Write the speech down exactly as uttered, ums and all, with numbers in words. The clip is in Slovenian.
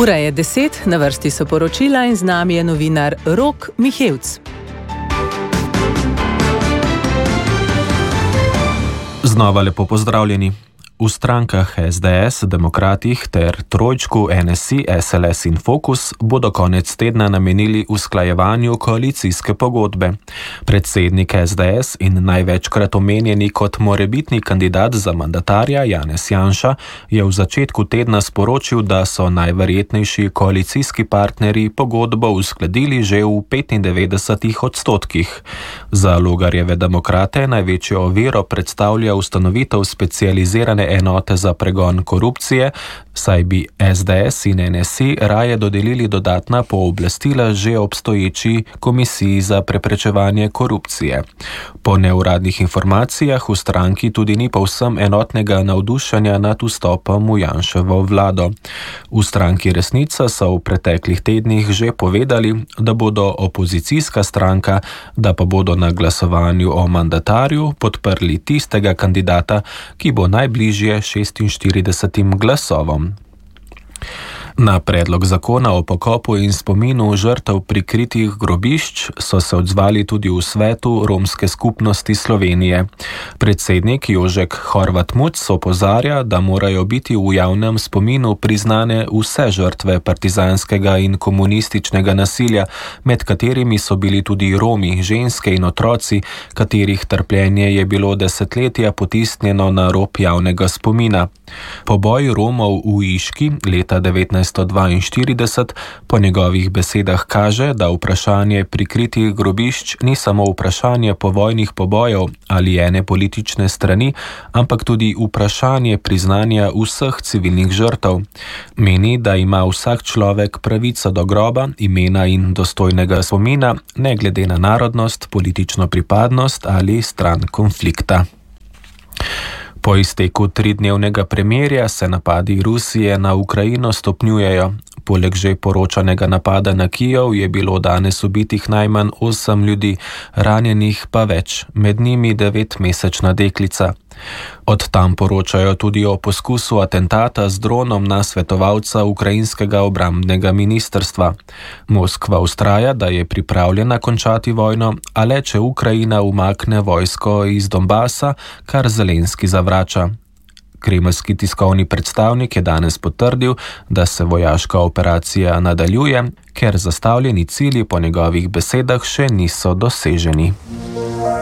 Ura je deset, na vrsti so poročila in z nami je novinar Rok Mihevc. Znova lepo pozdravljeni. V strankah es de es, Demokratih ter trojčku en es i, es el es in Fokus bodo konec tedna namenili usklajevanju koalicijske pogodbe. Predsednik es de es in največkrat omenjeni kot morebitni kandidat za mandatarja Janez Janša je v začetku tedna sporočil, da so najverjetnejši koalicijski partnerji pogodbo uskladili že v petindevetdesetih odstotkih. Za Logarjeve demokrate največjo oviro predstavlja ustanovitev specializirane enote za pregon korupcije, saj bi es de es in en es i raje dodelili dodatna pooblastila že obstoječi komisiji za preprečevanje korupcije. Po neuradnih informacijah v stranki tudi ni povsem enotnega navdušenja nad vstopom v Janševo vlado. V stranki Resnica so v preteklih tednih že povedali, da bodo opozicijska stranka, da pa bodo na glasovanju o mandatarju podprli tistega kandidata, ki bo najbližje šestinštiridesetim glasovom. Na predlog zakona o pokopu in spominu žrtev prikritih grobišč so se odzvali tudi v svetu Romske skupnosti Slovenije. Predsednik Jožek Horvat Muc opozarja, da morajo biti v javnem spominu priznane vse žrtve partizanskega in komunističnega nasilja, med katerimi so bili tudi Romi, ženske in otroci, katerih trpljenje je bilo desetletja potisnjeno na rob javnega spomina. Poboj Romov v Iški leta devetnajststo dvainštirideset po njegovih besedah kaže, da vprašanje prikritih grobišč ni samo vprašanje povojnih pobojev ali ene politične strani, ampak tudi vprašanje priznanja vseh civilnih žrtev. Meni, da ima vsak človek pravico do groba, imena in dostojnega spomina, ne glede na narodnost, politično pripadnost ali stran konflikta. Po izteku tridnevnega premirja se napadi Rusije na Ukrajino stopnjujejo. Poleg že poročanega napada na Kijev je bilo danes ubitih najmanj osem ljudi, ranjenih pa več, med njimi devetmesečna deklica. Od tam poročajo tudi o poskusu atentata z dronom na svetovalca ukrajinskega obrambnega ministrstva. Moskva vztraja, da je pripravljena končati vojno, a le če Ukrajina umakne vojsko iz Donbasa, kar Zelenski zavrača. Kremeljski tiskovni predstavnik je danes potrdil, da se vojaška operacija nadaljuje, ker zastavljeni cilji po njegovih besedah še niso doseženi.